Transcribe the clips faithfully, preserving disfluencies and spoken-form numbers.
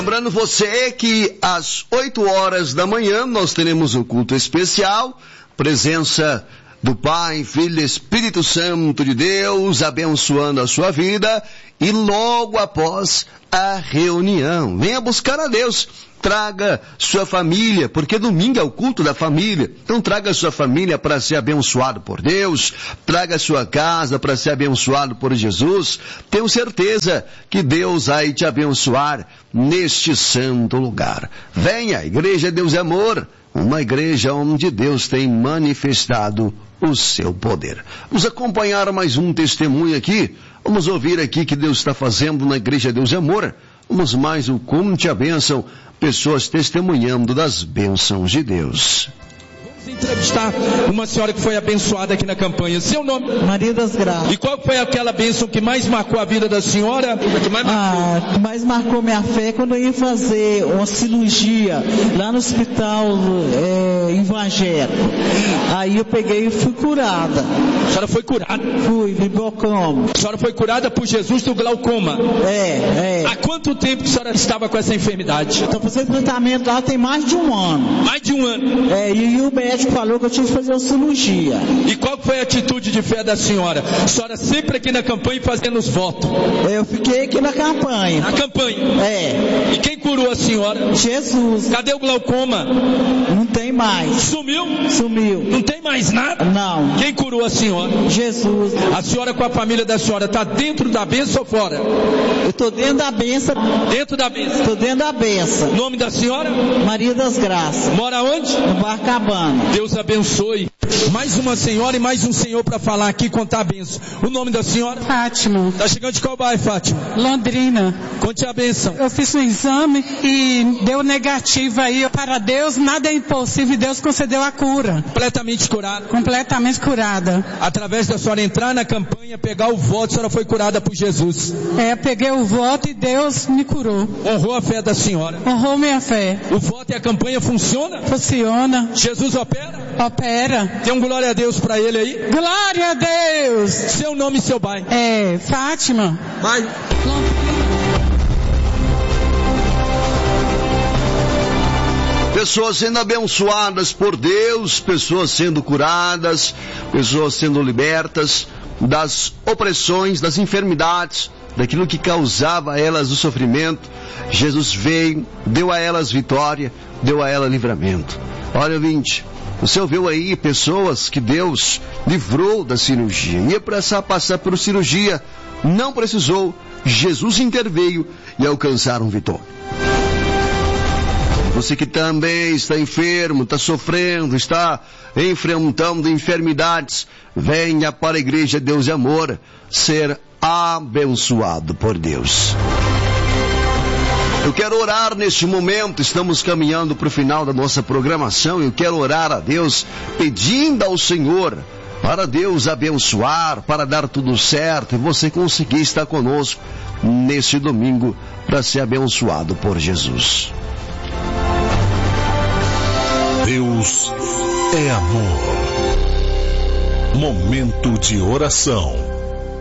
Lembrando você que às oito horas da manhã nós teremos um culto especial, presença do Pai, Filho e Espírito Santo de Deus, abençoando a sua vida, e logo após a reunião, venha buscar a Deus, traga sua família, porque domingo é o culto da família, então traga sua família para ser abençoado por Deus, traga sua casa para ser abençoado por Jesus, tenho certeza que Deus vai te abençoar neste santo lugar. Venha, Igreja Deus é Amor, uma igreja onde Deus tem manifestado o seu poder. Vamos acompanhar mais um testemunho aqui. Vamos ouvir aqui que Deus está fazendo na Igreja Deus é Amor. Vamos mais um Conte a Bênção, pessoas testemunhando das bênçãos de Deus. Vamos entrevistar uma senhora que foi abençoada aqui na campanha. Seu nome? Maria das Graças. E qual foi aquela bênção que mais marcou a vida da senhora? Que mais marcou? Ah, que mais marcou minha fé quando eu ia fazer uma cirurgia lá no hospital é, evangélico. Aí eu peguei e fui curada. A senhora foi curada? Fui, de glaucoma. A senhora foi curada por Jesus do glaucoma? É, é. Há quanto tempo a senhora estava com essa enfermidade? Estou fazendo tratamento lá tem mais de um ano. Mais de um ano? É, e, e o médico falou que eu tinha que fazer uma cirurgia. E qual foi a atitude de fé da senhora? A senhora sempre aqui na campanha fazendo os votos? É, eu fiquei aqui na campanha. Na campanha? É. E quem curou a senhora? Jesus. Cadê o glaucoma? Não tem mais. Sumiu? Sumiu. Não tem mais nada? Não. Quem curou a senhora? Jesus. A senhora com a família da senhora está dentro da bênção ou fora? Eu estou dentro da bênção. Dentro da bênção? Estou dentro da bênção. Nome da senhora? Maria das Graças. Mora onde? No Barcabana. Deus abençoe. Mais uma senhora e mais um senhor para falar aqui e contar a bênção. O nome da senhora? Fátima. Está chegando de qual bairro, Fátima? Londrina. Conte a bênção. Eu fiz um exame e deu negativo aí. Para Deus nada é impossível e Deus concedeu a cura. Completamente curada? Completamente curada. Através da senhora entrar na campanha, pegar o voto, a senhora foi curada por Jesus. É, peguei o voto e Deus me curou. Honrou a fé da senhora? Honrou minha fé. O voto e a campanha funciona? Funciona. Jesus opera? Opera. Tem um glória a Deus para ele aí? Glória a Deus! Seu nome e seu bairro? É, Fátima. Vai. Pessoas sendo abençoadas por Deus, pessoas sendo curadas, pessoas sendo libertas das opressões, das enfermidades, daquilo que causava a elas o sofrimento. Jesus veio, deu a elas vitória, deu a elas livramento. Olha, ouvinte, você ouviu aí pessoas que Deus livrou da cirurgia. Ia precisar passar por cirurgia, não precisou. Jesus interveio e alcançaram vitória. Você que também está enfermo, está sofrendo, está enfrentando enfermidades, venha para a Igreja Deus é Amor ser abençoado por Deus. Eu quero orar neste momento, estamos caminhando para o final da nossa programação, eu quero orar a Deus, pedindo ao Senhor, para Deus abençoar, para dar tudo certo, e você conseguir estar conosco neste domingo, para ser abençoado por Jesus. Deus é amor. Momento de oração.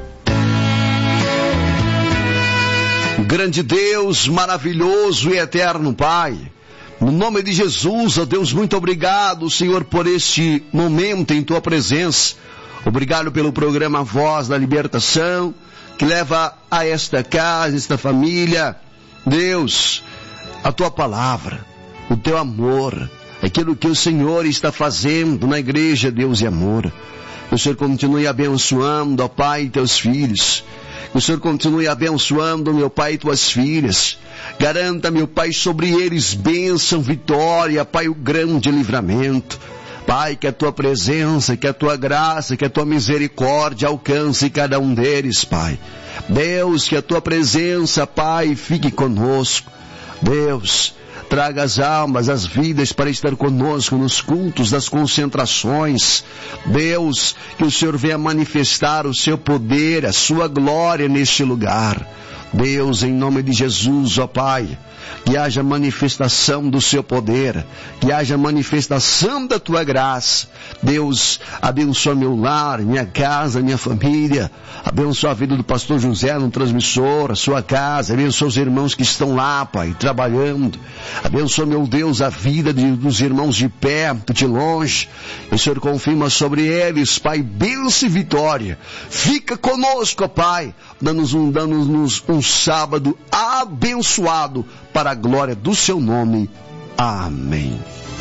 Grande Deus, maravilhoso e eterno Pai, no nome de Jesus, ó Deus, muito obrigado, Senhor, por este momento em Tua presença. Obrigado pelo programa Voz da Libertação, que leva a esta casa, esta família, Deus, a Tua palavra, o Teu amor, aquilo que o Senhor está fazendo na Igreja Deus e Amor. Que o Senhor continue abençoando, ó Pai, Teus filhos. Que o Senhor continue abençoando, meu Pai, Tuas filhas. Garanta, meu Pai, sobre eles bênção, vitória, Pai, o grande livramento. Pai, que a Tua presença, que a Tua graça, que a Tua misericórdia alcance cada um deles, Pai. Deus, que a Tua presença, Pai, fique conosco. Deus, traga as almas, as vidas para estar conosco nos cultos das concentrações. Deus, que o Senhor venha manifestar o Seu poder, a Sua glória neste lugar. Deus, em nome de Jesus, ó Pai, que haja manifestação do seu poder, que haja manifestação da tua graça. Deus, abençoa meu lar, minha casa, minha família, abençoa a vida do pastor José no transmissor, a sua casa, abençoa os irmãos que estão lá, Pai, trabalhando, abençoa, meu Deus, a vida de, dos irmãos de perto, de longe, e o Senhor confirma sobre eles, Pai, bênção e vitória. Fica conosco, ó Pai, dando-nos um, dando-nos um sábado abençoado, para a glória do seu nome. Amém.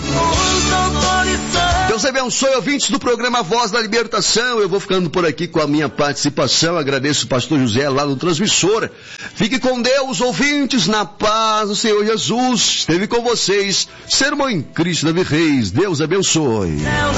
Deus abençoe, ouvintes do programa Voz da Libertação. Eu vou ficando por aqui com a minha participação. Agradeço o pastor José lá no transmissor. Fique com Deus, ouvintes, na paz do Senhor Jesus. Esteve com vocês, Sermão em Cristo Davi Reis. Deus abençoe.